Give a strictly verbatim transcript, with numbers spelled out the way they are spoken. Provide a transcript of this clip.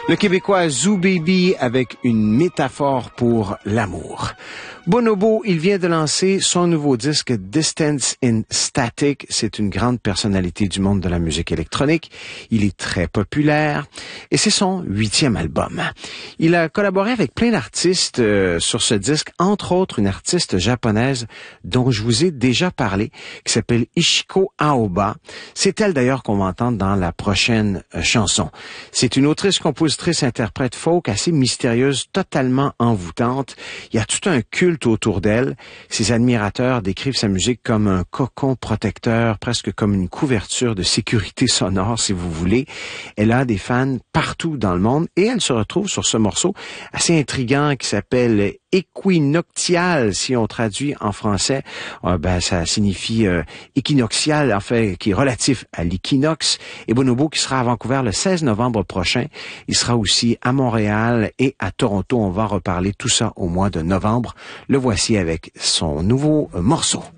Le Québécois Zoo Baby avec une métaphore pour l'amour. Bonobo, il vient de lancer son nouveau disque Distance in Static. C'est une grande personnalité du monde de la musique électronique. Il est très populaire et c'est son huitième album. Il a collaboré avec plein d'artistes euh, sur ce disque, entre autres une artiste japonaise dont je vous ai déjà parlé, qui s'appelle Ishiko Aoba. C'est elle d'ailleurs qu'on va entendre dans la prochaine euh, chanson. C'est une autrice, compositrice, interprète folk assez mystérieuse, totalement envoûtante. Il y a tout un culte autour d'elle. Ses admirateurs décrivent sa musique comme un cocon protecteur, presque comme une couverture de sécurité sonore, si vous voulez. Elle a des fans partout dans le monde et elle se retrouve sur ce morceau assez intriguant qui s'appelle Équinoctial, si on traduit en français. Euh, ben, ça signifie euh, équinoxial, en fait, qui est relatif à l'équinoxe. Et Bonobo qui sera à Vancouver le seize novembre prochain. Il sera aussi à Montréal et à Toronto. On va reparler tout ça au mois de novembre. Le voici avec son nouveau euh, morceau.